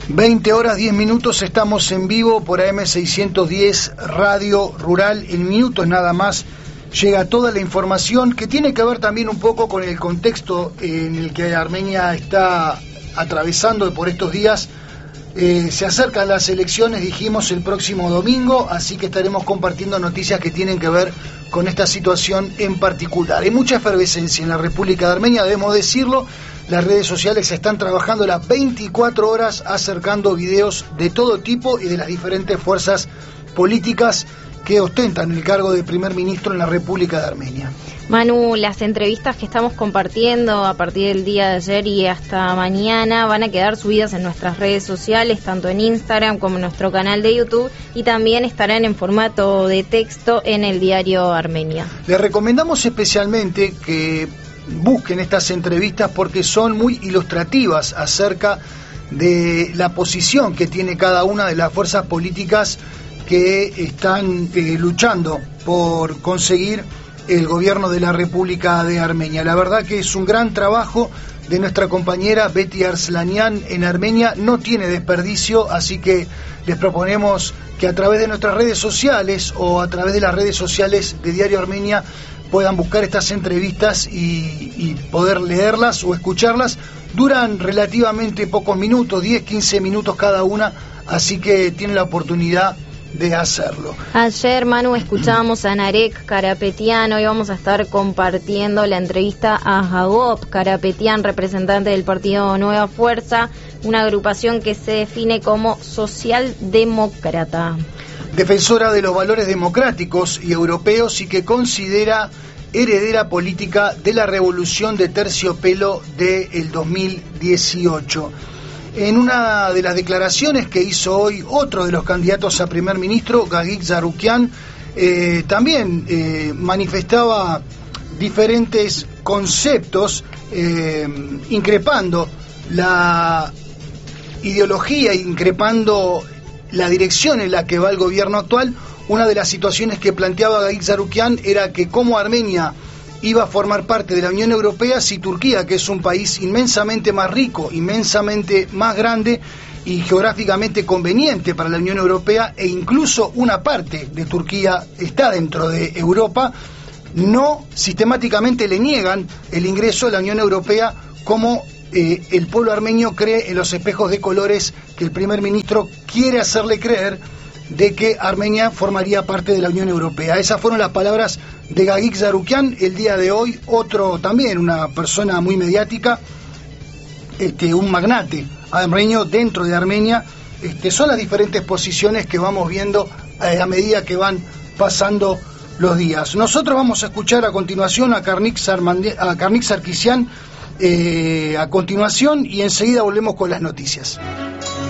20 horas 10 minutos, estamos en vivo por AM610 Radio Rural. En minutos nada más llega toda la información que tiene que ver también un poco con el contexto en el que Armenia está atravesando por estos días. Se acercan las elecciones, dijimos, el próximo domingo, así que estaremos compartiendo noticias que tienen que ver con esta situación en particular. Hay mucha efervescencia en la República de Armenia, debemos decirlo. Las redes sociales están trabajando las 24 horas acercando videos de todo tipo y de las diferentes fuerzas políticas que ostentan el cargo de primer ministro en la República de Armenia. Manu, las entrevistas que estamos compartiendo a partir del día de ayer y hasta mañana van a quedar subidas en nuestras redes sociales, tanto en Instagram como en nuestro canal de YouTube, y también estarán en formato de texto en el diario Armenia. Les recomendamos especialmente que busquen estas entrevistas porque son muy ilustrativas acerca de la posición que tiene cada una de las fuerzas políticas que están luchando por conseguir el gobierno de la República de Armenia. La verdad que es un gran trabajo de nuestra compañera Betty Arslanian en Armenia, no tiene desperdicio, así que les proponemos que a través de nuestras redes sociales o a través de las redes sociales de Diario Armenia puedan buscar estas entrevistas y poder leerlas o escucharlas. Duran relativamente pocos minutos, 10-15 minutos cada una, así que tienen la oportunidad de hacerlo. Ayer, Manu, escuchábamos a Narek Karapetian. Hoy vamos a estar compartiendo la entrevista a Hagop Karapetian, representante del partido Nueva Fuerza, una agrupación que se define como socialdemócrata. Defensora de los valores democráticos y europeos y que considera heredera política de la revolución de terciopelo del 2018. En una de las declaraciones que hizo hoy otro de los candidatos a primer ministro, Gagik Tsarukyan, también manifestaba diferentes conceptos, increpando la ideología, increpando la dirección en la que va el gobierno actual. Una de las situaciones que planteaba Gagik Tsarukyan era que como Armenia iba a formar parte de la Unión Europea si Turquía, que es un país inmensamente más rico, inmensamente más grande y geográficamente conveniente para la Unión Europea, e incluso una parte de Turquía está dentro de Europa, no sistemáticamente le niegan el ingreso a la Unión Europea como el pueblo armenio cree en los espejos de colores que el primer ministro quiere hacerle creer de que Armenia formaría parte de la Unión Europea. Esas fueron las palabras de Gagik Tsarukyan. El día de hoy, otro también, una persona muy mediática, un magnate armenio dentro de Armenia. Son las diferentes posiciones que vamos viendo a medida que van pasando los días. Nosotros vamos a escuchar a continuación a Karnik Sarkisyan a continuación, y enseguida volvemos con las noticias.